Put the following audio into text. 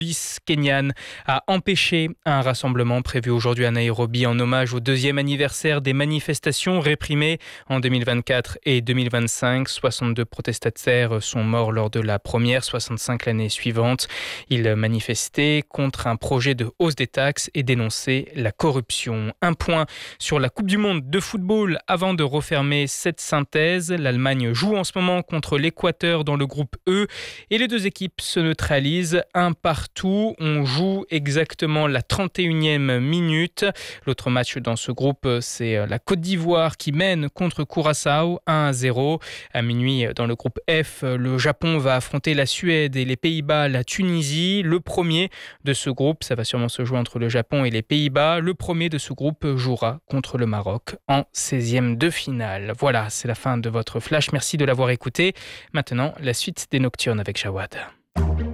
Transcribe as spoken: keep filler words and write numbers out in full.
police kenyane a empêché un rassemblement prévu aujourd'hui à Nairobi en hommage au deuxième anniversaire des manifestations réprimées en deux mille vingt-quatre et deux mille vingt-cinq. soixante-deux protestataires sont morts lors de la première, soixante-cinq l'année suivante. Ils manifestaient contre un projet de hausse des taxes et dénonçaient la corruption. Un point sur la Coupe du Monde de football avant de refermer cette synthèse. L'Allemagne joue en ce moment contre l'Équateur dans le groupe E et les deux équipes se neutralisent un partout. On joue exactement la trente et unième minute. L'autre match dans ce groupe, c'est la Côte d'Ivoire qui mène contre Curaçao un à zéro. À minuit, dans le groupe F, le Japon va affronter la Suède et les Pays-Bas la Tunisie. Le premier de ce groupe, ça va sûrement se jouer entre le Japon et les Pays-Bas. Le premier de ce groupe jouera contre le Maroc en seizième de finale. Voilà, c'est la fin de votre flash. Merci de l'avoir écouté. Maintenant, la suite des Nocturnes avec Jawad.